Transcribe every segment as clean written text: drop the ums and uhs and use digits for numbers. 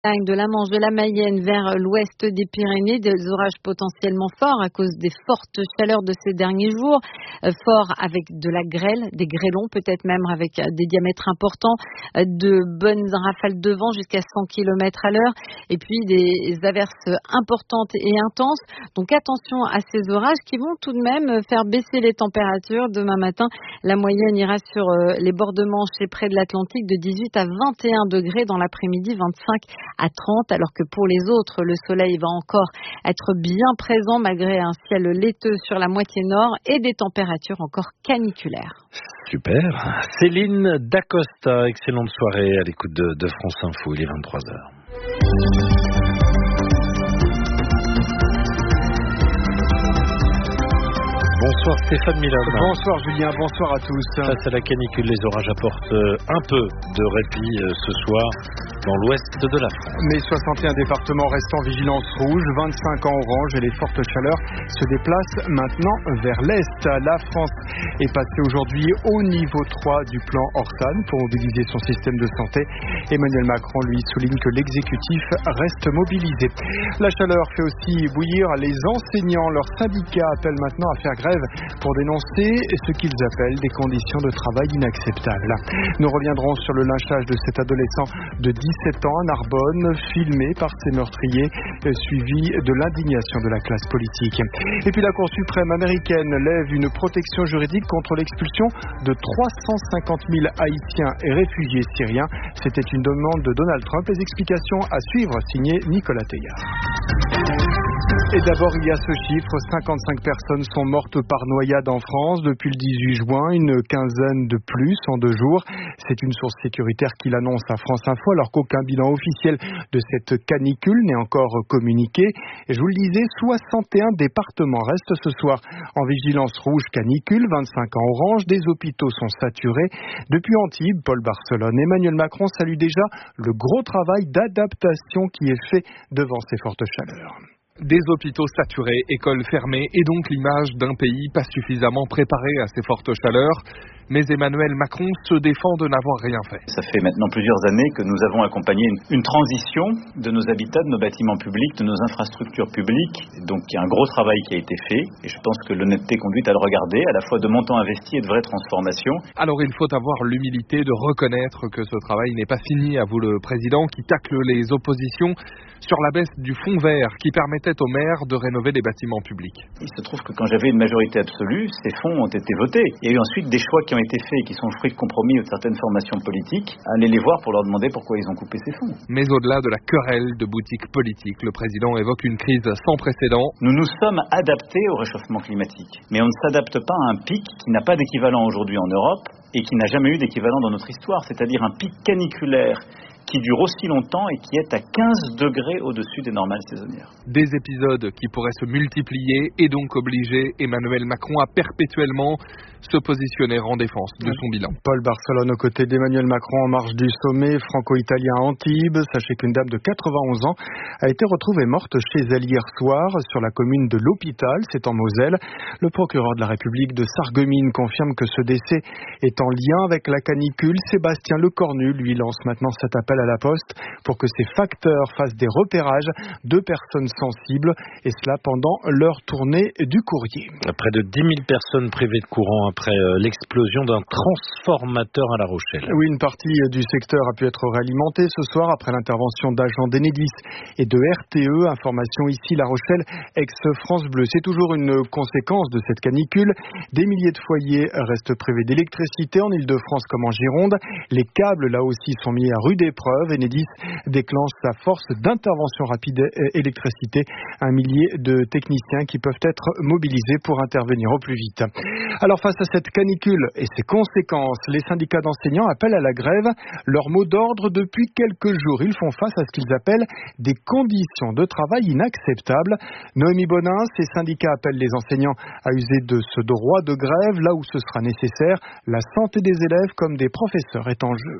De la Manche, de la Mayenne vers l'ouest des Pyrénées, des orages potentiellement forts à cause des fortes chaleurs de ces derniers jours, forts avec de la grêle, des grêlons peut-être même avec des diamètres importants, de bonnes rafales de vent jusqu'à 100 km à l'heure et puis des averses importantes et intenses. Donc attention à ces orages qui vont tout de même faire baisser les températures. Demain matin, la moyenne ira sur les bords de Manche et près de l'Atlantique de 18 à 21 degrés, dans l'après-midi 25 à 30, alors que pour les autres, le soleil va encore être bien présent malgré un ciel laiteux sur la moitié nord et des températures encore caniculaires. Super. Céline Dacosta, excellente soirée à l'écoute de France Info, il est 23h. Bonsoir Stéphane Milon. Bonsoir Julien, bonsoir à tous. Face à la canicule, les orages apportent un peu de répit ce soir dans l'ouest de la France. Mais 61 départements restent en vigilance rouge, 25 en orange et les fortes chaleurs se déplacent maintenant vers l'est. La France est passée aujourd'hui au niveau 3 du plan Orsan pour mobiliser son système de santé. Emmanuel Macron, lui, souligne que l'exécutif reste mobilisé. La chaleur fait aussi bouillir les enseignants. Leurs syndicats appellent maintenant à faire grève pour dénoncer ce qu'ils appellent des conditions de travail inacceptables. Nous reviendrons sur le lynchage de cet adolescent de 17 ans à Narbonne, filmé par ses meurtriers, suivi de l'indignation de la classe politique. Et puis la Cour suprême américaine lève une protection juridique contre l'expulsion de 350 000 Haïtiens et réfugiés syriens. C'était une demande de Donald Trump. Les explications à suivre, signé Nicolas Teillard. Et d'abord, il y a ce chiffre, 55 personnes sont mortes par noyade en France depuis le 18 juin, une quinzaine de plus en 2 jours. C'est une source sécuritaire qui l'annonce à France Info, alors qu'aucun bilan officiel de cette canicule n'est encore communiqué. Et je vous le disais, 61 départements restent ce soir en vigilance rouge canicule, 25 en orange, des hôpitaux sont saturés. Depuis Antibes, Paul Barcelone, Emmanuel Macron salue déjà le gros travail d'adaptation qui est fait devant ces fortes chaleurs. Des hôpitaux saturés, écoles fermées et donc l'image d'un pays pas suffisamment préparé à ces fortes chaleurs. Mais Emmanuel Macron se défend de n'avoir rien fait. Ça fait maintenant plusieurs années que nous avons accompagné une transition de nos habitats, de nos bâtiments publics, de nos infrastructures publiques. Donc il y a un gros travail qui a été fait et je pense que l'honnêteté conduit à le regarder, à la fois de montants investis et de vraies transformations. Alors il faut avoir l'humilité de reconnaître que ce travail n'est pas fini, avoue le président qui tacle les oppositions sur la baisse du fonds vert qui permettait aux maires de rénover les bâtiments publics. Il se trouve que quand j'avais une majorité absolue, ces fonds ont été votés. Il y a eu ensuite des choix qui ont été faits et qui sont le fruit de compromis de certaines formations politiques. Allez les voir pour leur demander pourquoi ils ont coupé ces fonds. Mais au-delà de la querelle de boutiques politiques, le président évoque une crise sans précédent. Nous nous sommes adaptés au réchauffement climatique. Mais on ne s'adapte pas à un pic qui n'a pas d'équivalent aujourd'hui en Europe et qui n'a jamais eu d'équivalent dans notre histoire, c'est-à-dire un pic caniculaire qui dure aussi longtemps et qui est à 15 degrés au-dessus des normales saisonnières. Des épisodes qui pourraient se multiplier et donc obliger Emmanuel Macron à perpétuellement se positionner en défense de son bilan. Paul Barcelone aux côtés d'Emmanuel Macron en marge du sommet franco-italien à Antibes. Sachez qu'une dame de 91 ans a été retrouvée morte chez elle hier soir sur la commune de l'Hôpital, c'est en Moselle. Le procureur de la République de Sarreguemines confirme que ce décès est en lien avec la canicule. Sébastien Lecornu lui lance maintenant cet appel à la Poste pour que ces facteurs fassent des repérages de personnes sensibles et cela pendant leur tournée du courrier. Près de 10 000 personnes privées de courant après l'explosion d'un transformateur à La Rochelle. Oui, une partie du secteur a pu être réalimentée ce soir après l'intervention d'agents d'Enedis et de RTE. Information ici, La Rochelle, ex-France Bleu. C'est toujours une conséquence de cette canicule. Des milliers de foyers restent privés d'électricité en Île-de-France comme en Gironde. Les câbles, là aussi, sont mis à rude épreuve. Enedis déclenche sa force d'intervention rapide électricité. 1 millier de techniciens qui peuvent être mobilisés pour intervenir au plus vite. Alors face à cette canicule et ses conséquences, les syndicats d'enseignants appellent à la grève. Leur mot d'ordre depuis quelques jours, ils font face à ce qu'ils appellent des conditions de travail inacceptables. Noémie Bonin, ces syndicats appellent les enseignants à user de ce droit de grève là où ce sera nécessaire. La santé des élèves comme des professeurs est en jeu.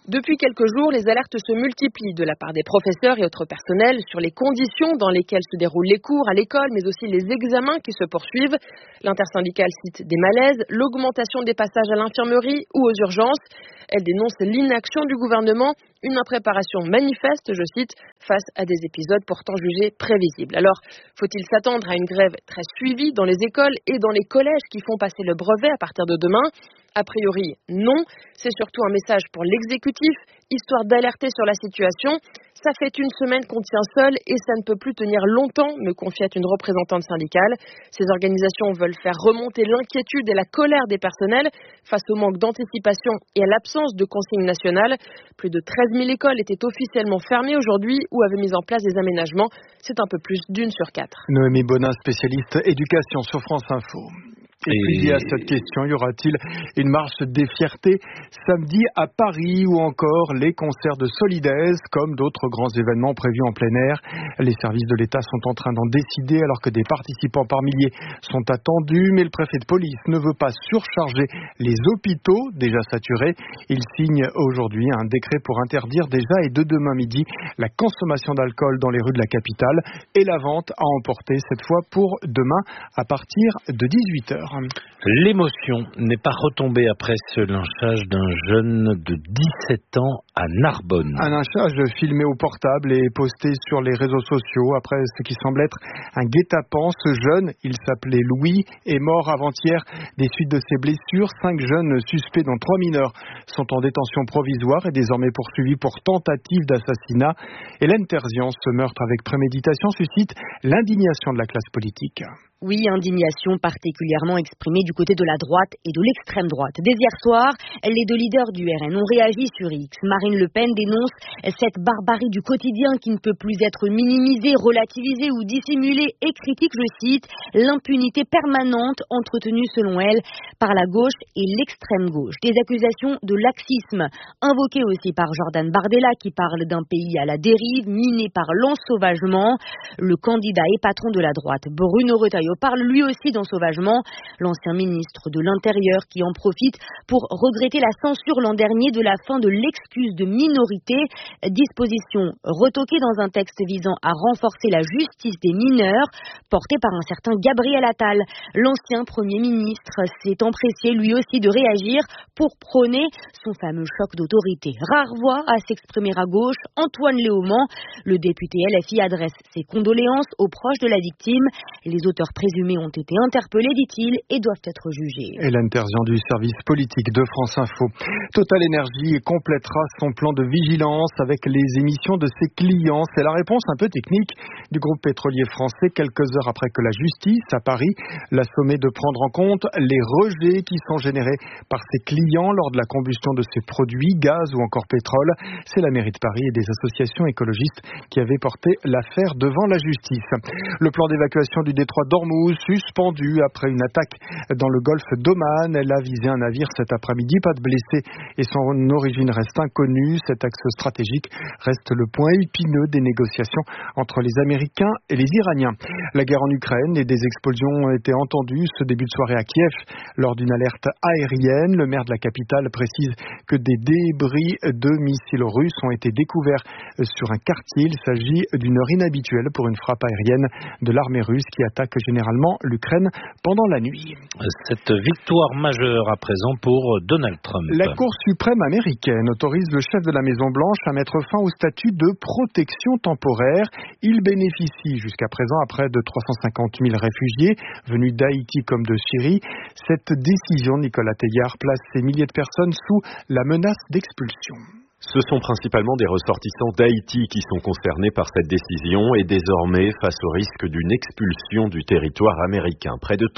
Depuis quelques jours, les alertes se multiplient de la part des professeurs et autres personnels sur les conditions dans lesquelles se déroulent les cours à l'école, mais aussi les examens qui se poursuivent. L'intersyndicale cite des malaises, l'augmentation des passages à l'infirmerie ou aux urgences. Elle dénonce l'inaction du gouvernement, une impréparation manifeste, je cite, face à des épisodes pourtant jugés prévisibles. Alors, faut-il s'attendre à une grève très suivie dans les écoles et dans les collèges qui font passer le brevet à partir de demain ? A priori, non. C'est surtout un message pour l'exécutif, histoire d'alerter sur la situation. Ça fait une semaine qu'on tient seul et ça ne peut plus tenir longtemps, me confiait une représentante syndicale. Ces organisations veulent faire remonter l'inquiétude et la colère des personnels face au manque d'anticipation et à l'absence de consignes nationales. Plus de 13 000 écoles étaient officiellement fermées aujourd'hui ou avaient mis en place des aménagements. C'est un peu plus d'1 sur 4. Noémie Bonin, spécialiste éducation sur France Info. Et puis lié à cette question, y aura-t-il une marche des fiertés samedi à Paris ou encore les concerts de Solidaise comme d'autres grands événements prévus en plein air? Les services de l'État sont en train d'en décider alors que des participants par milliers sont attendus, mais le préfet de police ne veut pas surcharger les hôpitaux déjà saturés. Il signe aujourd'hui un décret pour interdire déjà et de demain midi la consommation d'alcool dans les rues de la capitale et la vente à emporter cette fois pour demain à partir de 18h. L'émotion n'est pas retombée après ce lynchage d'un jeune de 17 ans à Narbonne. Un lynchage filmé au portable et posté sur les réseaux sociaux après ce qui semble être un guet-apens. Ce jeune, il s'appelait Louis, est mort avant-hier des suites de ses blessures. 5 jeunes suspects dont 3 mineurs sont en détention provisoire et désormais poursuivis pour tentative d'assassinat. Hélène Terzian, ce meurtre avec préméditation suscite l'indignation de la classe politique. Oui, indignation particulièrement exprimée du côté de la droite et de l'extrême droite. Dès hier soir, les deux leaders du RN ont réagi sur X. Marine Le Pen dénonce cette barbarie du quotidien qui ne peut plus être minimisée, relativisée ou dissimulée et critique, je cite, l'impunité permanente entretenue selon elle par la gauche et l'extrême gauche. Des accusations de laxisme invoquées aussi par Jordan Bardella qui parle d'un pays à la dérive, miné par l'ensauvagement. Le candidat et patron de la droite, Bruno Retailleau, parle lui aussi d'ensauvagement. L'ancien ministre de l'Intérieur qui en profite pour regretter la censure l'an dernier de la fin de l'excuse de minorité, disposition retoquée dans un texte visant à renforcer la justice des mineurs, porté par un certain Gabriel Attal. L'ancien Premier ministre s'est empressé lui aussi de réagir pour prôner son fameux choc d'autorité. Rare voix à s'exprimer à gauche, Antoine Léaumont, le député LFI, adresse ses condoléances aux proches de la victime. Les auteurs présumés ont été interpellés, dit-il, et doivent être jugés. Hélène Terzian du service politique de France Info. Total Energy complétera son plan de vigilance avec les émissions de ses clients. C'est la réponse un peu technique du groupe pétrolier français quelques heures après que la justice à Paris l'a sommé de prendre en compte les rejets qui sont générés par ses clients lors de la combustion de ses produits, gaz ou encore pétrole. C'est la mairie de Paris et des associations écologistes qui avaient porté l'affaire devant la justice. Le plan d'évacuation du détroit d'Ormuz suspendu après une attaque dans le golfe d'Oman. Elle a visé un navire cet après-midi, pas de blessés et son origine reste inconnue. Cet axe stratégique reste le point épineux des négociations entre les Américains et les Iraniens. La guerre en Ukraine et des explosions ont été entendues ce début de soirée à Kiev lors d'une alerte aérienne. Le maire de la capitale précise que des débris de missiles russes ont été découverts sur un quartier. Il s'agit d'une heure inhabituelle pour une frappe aérienne de l'armée russe qui attaque généralement l'Ukraine pendant la nuit. Cette victoire majeure à présent pour Donald Trump. La Cour suprême américaine autorise le chef de la Maison-Blanche à mettre fin au statut de protection temporaire. Il bénéficie jusqu'à présent à près de 350 000 réfugiés venus d'Haïti comme de Syrie. Cette décision, Nicolas Teillard, place ces milliers de personnes sous la menace d'expulsion. Ce sont principalement des ressortissants d'Haïti qui sont concernés par cette décision et désormais face au risque d'une expulsion du territoire américain. Près de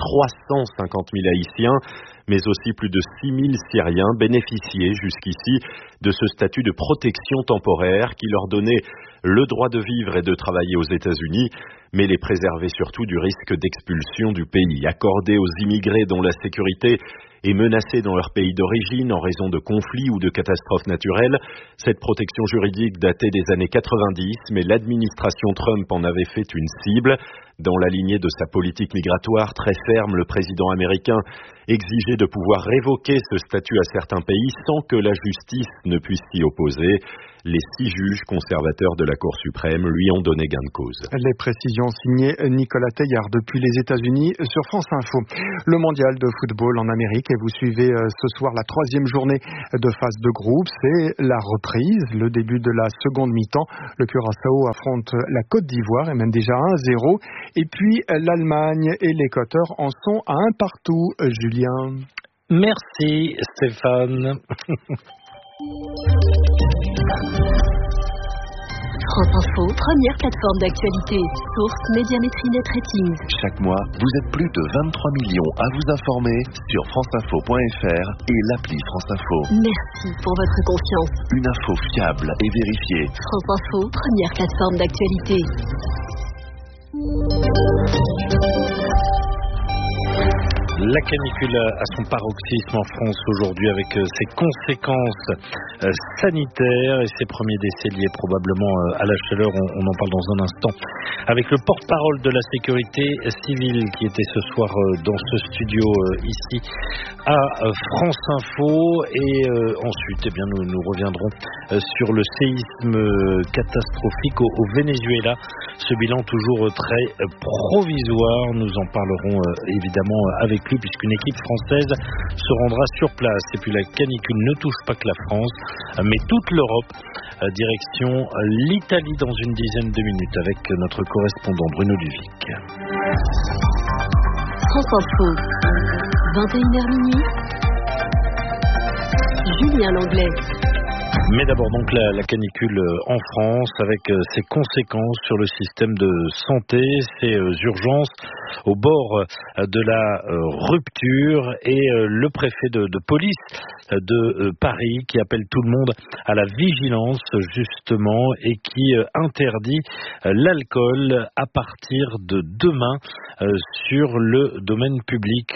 350 000 Haïtiens, mais aussi plus de 6 000 Syriens bénéficiaient jusqu'ici de ce statut de protection temporaire qui leur donnait le droit de vivre et de travailler aux États-Unis, mais les préservait surtout du risque d'expulsion du pays, accordé aux immigrés dont la sécurité et menacés dans leur pays d'origine en raison de conflits ou de catastrophes naturelles. Cette protection juridique datait des années 90, mais l'administration Trump en avait fait une cible. Dans la lignée de sa politique migratoire très ferme, le président américain exigeait de pouvoir révoquer ce statut à certains pays sans que la justice ne puisse s'y opposer. Les 6 juges conservateurs de la Cour suprême lui ont donné gain de cause. Les précisions signées Nicolas Teillard depuis les États-Unis sur France Info. Le mondial de football en Amérique et vous suivez ce soir la 3e journée de phase de groupe. C'est la reprise, le début de la seconde mi-temps. Le Curaçao affronte la Côte d'Ivoire et mène déjà 1-0. Et puis l'Allemagne et l'Équateur en sont à 1 partout. Julien. Merci Stéphane. France Info, première plateforme d'actualité. Source Médiamétrie Net Ratings. Chaque mois, vous êtes plus de 23 millions à vous informer sur franceinfo.fr et l'appli France Info. Merci pour votre confiance. Une info fiable et vérifiée. France Info, première plateforme d'actualité. La canicule a son paroxysme en France aujourd'hui avec ses conséquences sanitaires et ses premiers décès liés probablement à la chaleur. On en parle dans un instant avec le porte-parole de la sécurité civile qui était ce soir dans ce studio ici à France Info. Et ensuite, nous reviendrons sur le séisme catastrophique au Venezuela. Ce bilan toujours très provisoire. Nous en parlerons évidemment avec lui puisqu'une équipe française se rendra sur place. Et puis la canicule ne touche pas que la France, mais toute l'Europe. Direction l'Italie dans une dizaine de minutes avec notre correspondant Bruno Duvic. France Info, 21h minuit. Julien Langlais. Mais d'abord donc la canicule en France avec ses conséquences sur le système de santé, ses urgences au bord de la rupture et le préfet de police de Paris qui appelle tout le monde à la vigilance justement et qui interdit l'alcool à partir de demain sur le domaine public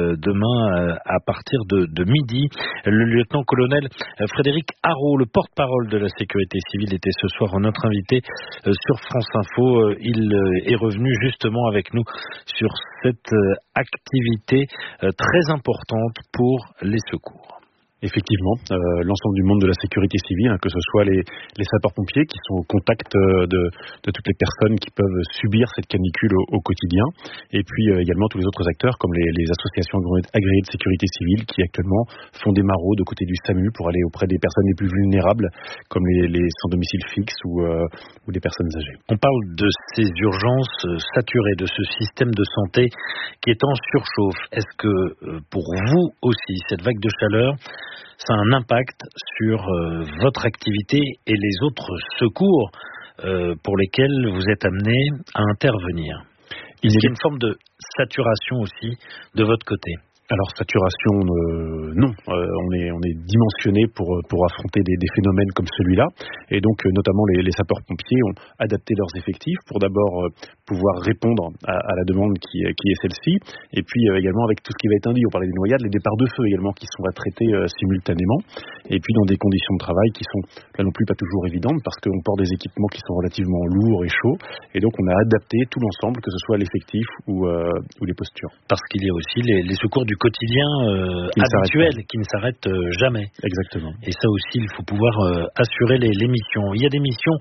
demain à partir de midi. Le lieutenant-colonel Frédéric Haraud, le porte-parole de la sécurité civile, était ce soir notre invité sur France Info. Il est revenu justement avec nous sur cette activité très importante pour les secours. Effectivement, l'ensemble du monde de la sécurité civile, que ce soit les sapeurs-pompiers qui sont au contact de toutes les personnes qui peuvent subir cette canicule au quotidien, et puis également tous les autres acteurs comme les associations agréées de sécurité civile qui actuellement font des maraudes aux côtés du SAMU pour aller auprès des personnes les plus vulnérables comme les sans domicile fixe ou les personnes âgées. On parle de ces urgences saturées, de ce système de santé qui est en surchauffe. Est-ce que pour vous aussi, cette vague de chaleur, ça a un impact sur votre activité et les autres secours pour lesquels vous êtes amené à intervenir? Est-ce qu'il y a une forme de saturation aussi de votre côté? Alors saturation, non. On est dimensionné pour affronter des phénomènes comme celui-là, et donc notamment les sapeurs-pompiers ont adapté leurs effectifs pour d'abord pouvoir répondre à la demande qui est celle-ci, et puis également avec tout ce qui va être induit. On parlait des noyades, les départs de feu également qui sont à traiter simultanément, et puis dans des conditions de travail qui sont là non plus pas toujours évidentes parce qu'on porte des équipements qui sont relativement lourds et chauds, et donc on a adapté tout l'ensemble, que ce soit l'effectif ou les postures. Parce qu'il y a aussi les secours du quotidien habituel qui ne s'arrête jamais. Exactement. Et ça aussi, il faut pouvoir assurer les missions. Il y a des missions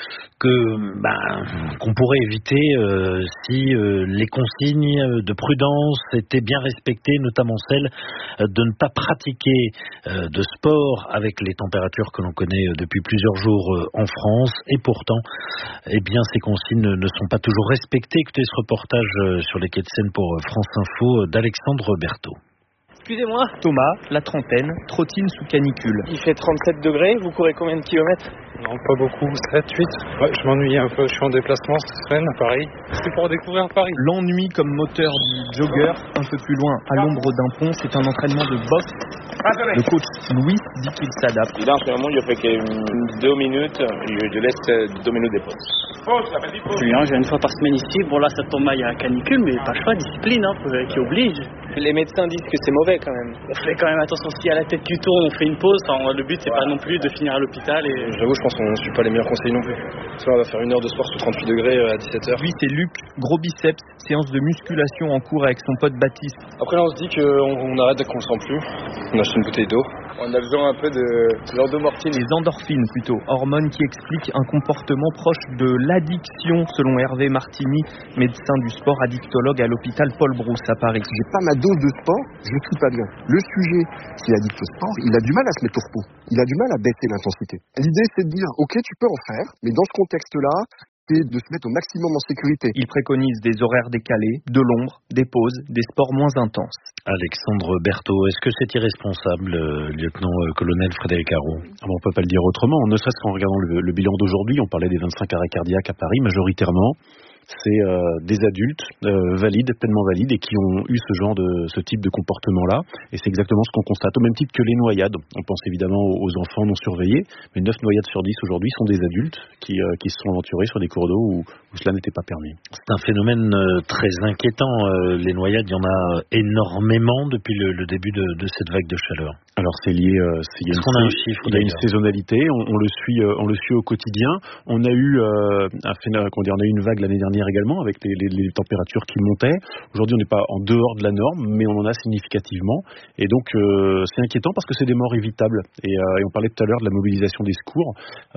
qu'on pourrait éviter si les consignes de prudence étaient bien respectées, notamment celle de ne pas pratiquer de sport avec les températures que l'on connaît depuis plusieurs jours en France. Et pourtant, ces consignes ne sont pas toujours respectées. Écoutez ce reportage sur les quais de Seine pour France Info d'Alexandre Berthaud. Excusez-moi. Thomas, la trentaine, trottine sous canicule. Il fait 37 degrés, vous courez combien de kilomètres? Non, pas beaucoup, 7, 8. Ouais, je m'ennuie un peu, je suis en déplacement cette semaine à Paris. C'est pour découvrir Paris. L'ennui comme moteur du jogger, un peu plus loin, à l'ombre d'un pont, c'est un entraînement de boxe. Le coach Louis dit qu'il s'adapte. Et là, en ce moment, je fais que 2 minutes, je laisse 2 minutes de pause. Julien, je viens une fois par semaine ici. Bon, là, ça tombe, il y a canicule, mais pas le choix, discipline, qui oblige. Les médecins disent que c'est mauvais quand même. On fait quand même attention, si à la tête qui tourne, on fait une pause. Enfin, le but, c'est pas non plus de finir à l'hôpital. J'avoue, je pense qu'on ne suit pas les meilleurs conseils non plus. Ça, on va faire 1 heure de sport sous 38 degrés à 17h. Lui, c'est Luc, gros biceps, séance de musculation en cours avec son pote Baptiste. Après, là, on se dit qu'on arrête dès qu'on le sent plus. On achète une bouteille d'eau. On a besoin un peu de l'endomorphine. Les endorphines plutôt, hormones qui expliquent un comportement proche de l'addiction selon Hervé Martini, médecin du sport addictologue à l'hôpital Paul Brousse à Paris. Si j'ai pas ma dose de sport, je suis pas bien. Le sujet qui est addict au sport, il a du mal à se mettre au repos. Il a du mal à baisser l'intensité. L'idée c'est de dire, ok, tu peux en faire, mais dans ce contexte-là, c'est de se mettre au maximum en sécurité. Il préconise des horaires décalés, de l'ombre, des pauses, des sports moins intenses. Alexandre Berthaud, est-ce que c'est irresponsable, lieutenant-colonel Frédéric Arrault? On ne peut pas le dire autrement, ne serait-ce qu'en regardant le bilan d'aujourd'hui, on parlait des 25 arrêts cardiaques à Paris, majoritairement. C'est des adultes valides, pleinement valides, et qui ont eu ce type de comportement-là. Et c'est exactement ce qu'on constate, au même titre que les noyades. On pense évidemment aux enfants non surveillés, mais 9 noyades sur 10 aujourd'hui sont des adultes qui se sont aventurés sur des cours d'eau où cela n'était pas permis. C'est un phénomène très inquiétant. Les noyades, il y en a énormément depuis le début de cette vague de chaleur. Alors c'est lié, il y a une saisonnalité, on le suit au quotidien. On a eu une vague l'année dernière également avec les températures qui montaient. Aujourd'hui on n'est pas en dehors de la norme, mais on en a significativement. Et donc c'est inquiétant parce que c'est des morts évitables. Et on parlait tout à l'heure de la mobilisation des secours.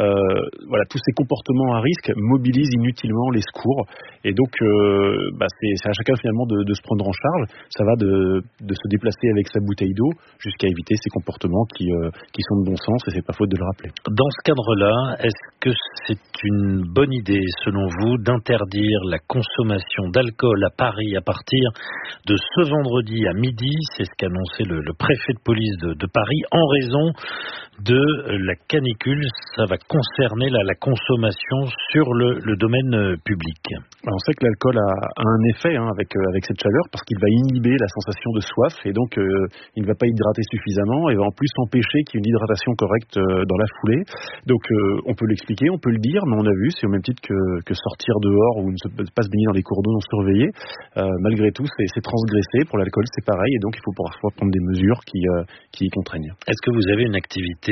Tous ces comportements à risque mobilisent inutilement les secours. Et donc c'est à chacun finalement de se prendre en charge. Ça va de se déplacer avec sa bouteille d'eau jusqu'à éviter ces comportements qui sont de bon sens, et c'est pas faute de le rappeler. Dans ce cadre-là, est-ce que c'est une bonne idée, selon vous, d'interdire la consommation d'alcool à Paris à partir de ce vendredi à midi? C'est ce qu'a annoncé le préfet de police de Paris, en raison de la canicule. Ça va concerner la consommation sur le domaine public. On sait que l'alcool a un effet avec cette chaleur, parce qu'il va inhiber la sensation de soif, et donc il ne va pas hydrater suffisamment, et va en plus empêcher qu'il y ait une hydratation correcte dans la foulée. Donc on peut l'expliquer, on peut le dire, mais on a vu, c'est au même titre que sortir dehors ou ne pas se baigner dans des cours d'eau non surveillés. Malgré tout, c'est transgressé. Pour l'alcool, c'est pareil, et donc il faut parfois prendre des mesures qui y contraignent. Est-ce que vous avez une activité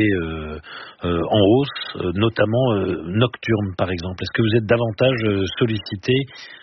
en hausse, notamment nocturne par exemple? Est-ce que vous êtes davantage sollicité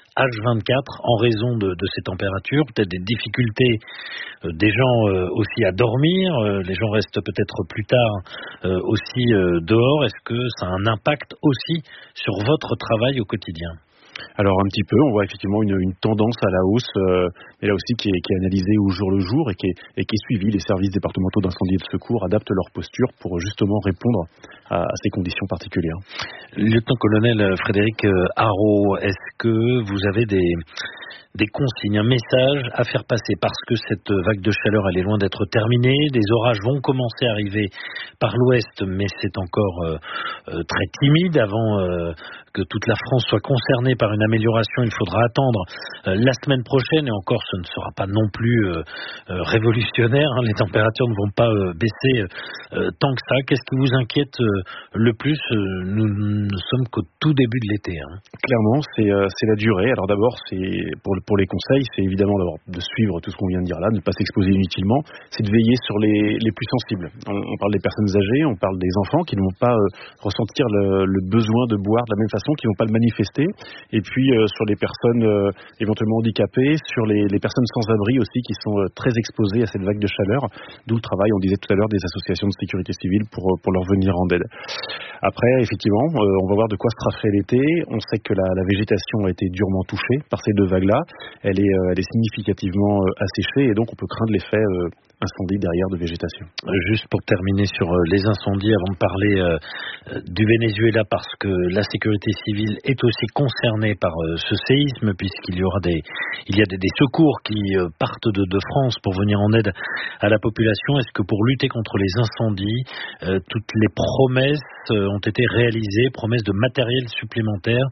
H24 en raison de ces températures, peut-être des difficultés des gens aussi à dormir, les gens restent peut-être plus tard aussi dehors? Est-ce que ça a un impact aussi sur votre travail au quotidien? Alors un petit peu, on voit effectivement une tendance à la hausse, mais là aussi qui est analysée au jour le jour et qui est suivie. Les services départementaux d'incendie et de secours adaptent leur posture pour justement répondre à ces conditions particulières. Lieutenant-colonel Frédéric Arrault, est-ce que vous avez des consignes, un message à faire passer, parce que cette vague de chaleur elle est loin d'être terminée, des orages vont commencer à arriver par l'ouest, mais c'est encore très timide. Avant que toute la France soit concernée par une amélioration, il faudra attendre la semaine prochaine, et encore ce ne sera pas non plus révolutionnaire, les températures ne vont pas baisser tant que ça. Qu'est-ce qui vous inquiète le plus? Nous ne sommes qu'au tout début de l'été. Clairement, c'est la durée. Alors d'abord, c'est pour les conseils, c'est évidemment d'abord de suivre tout ce qu'on vient de dire là, de ne pas s'exposer inutilement, c'est de veiller sur les plus sensibles. On parle des personnes âgées, on parle des enfants qui ne vont pas ressentir le besoin de boire de la même façon, qui ne vont pas le manifester, et puis sur les personnes éventuellement handicapées, sur les personnes sans abri aussi, qui sont très exposées à cette vague de chaleur, d'où le travail, on disait tout à l'heure, des associations de sécurité civile pour leur venir en aide. Après, effectivement, on va voir de quoi sera fait l'été. On sait que la végétation a été durement touchée par ces deux vagues-là. Elle est significativement asséchée, et donc on peut craindre l'effet incendie derrière de végétation. Juste pour terminer sur les incendies, avant de parler du Venezuela, parce que la sécurité civile est aussi concernée par ce séisme, puisqu'il y a des secours qui partent de France pour venir en aide à la population. Est-ce que pour lutter contre les incendies, toutes les promesses ont été réalisées, promesses de matériel supplémentaire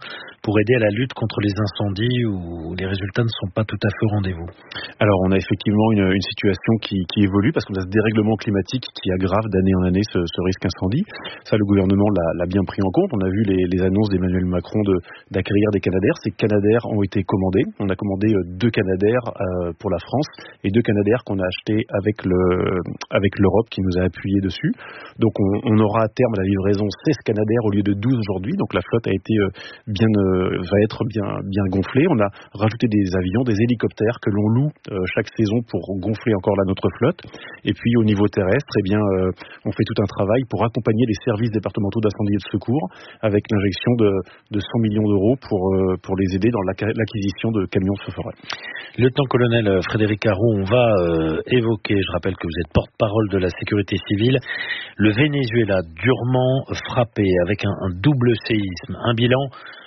pour aider à la lutte contre les incendies où les résultats ne sont pas tout à fait au rendez-vous? Alors on a effectivement une situation qui évolue parce qu'on a ce dérèglement climatique qui aggrave d'année en année ce risque incendie. Ça, le gouvernement l'a bien pris en compte. On a vu les annonces d'Emmanuel Macron d'acquérir des Canadair. Ces Canadair ont été commandés. On a commandé 2 Canadair pour la France et 2 Canadair qu'on a achetés avec l'Europe qui nous a appuyé dessus. Donc on aura à terme la livraison 16 Canadair au lieu de 12 aujourd'hui. Donc la flotte va être bien gonflée. On a rajouté des avions, des hélicoptères que l'on loue chaque saison pour gonfler encore notre flotte. Et puis au niveau terrestre, on fait tout un travail pour accompagner les services départementaux d'incendie et de secours avec l'injection de 100 millions d'euros pour les aider dans l'acquisition de camions de feu-forêt. Lieutenant-colonel Frédéric Arrault, on va évoquer, je rappelle que vous êtes porte-parole de la sécurité civile, le Venezuela durement frappé avec un double séisme, un bilan